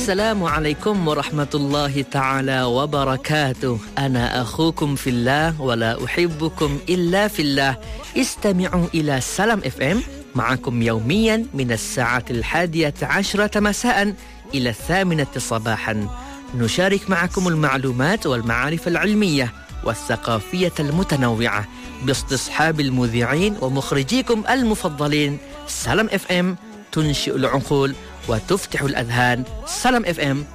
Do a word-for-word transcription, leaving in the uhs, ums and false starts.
السلام عليكم ورحمة الله تعالى وبركاته. أنا أخوكم في الله ولا أحبكم إلا في الله. استمعوا إلى سلام اف ام معكم يوميا من الساعة الحادية عشرة مساء إلى الثامنة صباحا. نشارك معكم المعلومات والمعارف العلمية والثقافية المتنوعة باستصحاب المذيعين ومخرجيكم المفضلين. سلام اف ام تنشئ العقول وتفتح الأذهان. سلام اف ام